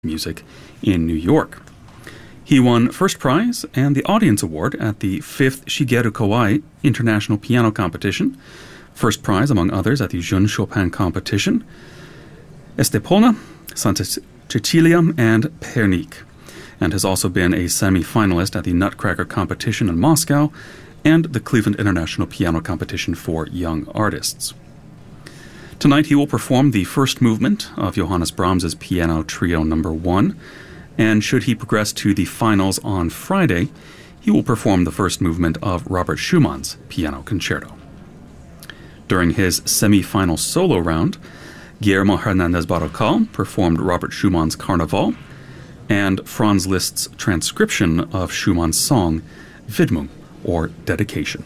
Music in New York. He won first prize and the audience award at the 5th Shigeru Kawai International Piano Competition, first prize among others at the Jeune Chopin Competition, Estepona, Santa Cecilia, and Pernik, and has also been a semi-finalist at the Nutcracker Competition in Moscow and the Cleveland International Piano Competition for Young Artists. Tonight he will perform the first movement of Johannes Brahms's Piano Trio No. 1, and should he progress to the finals on Friday, he will perform the first movement of Robert Schumann's Piano Concerto. During his semi-final solo round, Guillermo Hernandez Barrocal performed Robert Schumann's Carnaval and Franz Liszt's transcription of Schumann's song Widmung, or Dedication.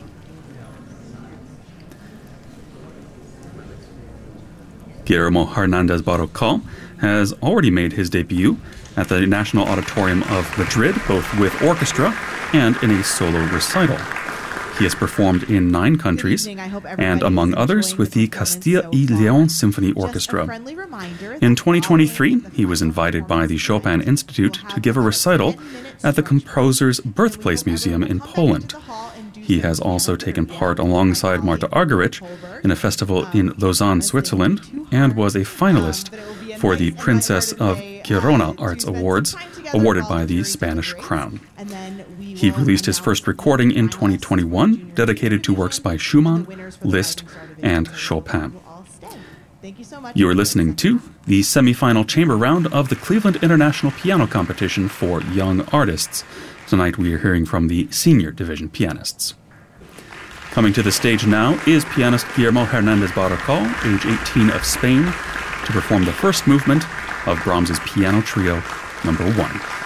Guillermo Hernandez Barrocal has already made his debut at the National Auditorium of Madrid, both with orchestra and in a solo recital. He has performed in 9 countries, and among others with the Castilla y León Symphony Orchestra. In 2023, he was invited by the Chopin Institute to give a recital at the composer's birthplace museum in Poland. He has also taken part alongside Marta Argerich in a festival in Lausanne, Switzerland, and was a finalist for the Princess of Girona Arts Awards, awarded by the Spanish Crown. He released his first recording in 2021, dedicated to works by Schumann, Liszt, and Chopin. You are listening to the semifinal chamber round of the Cleveland International Piano Competition for Young Artists. Tonight we are hearing from the senior division pianists. Coming to the stage now is pianist Guillermo Hernandez Barrocal, age 18, of Spain, to perform the first movement of Brahms's Piano Trio No. 1.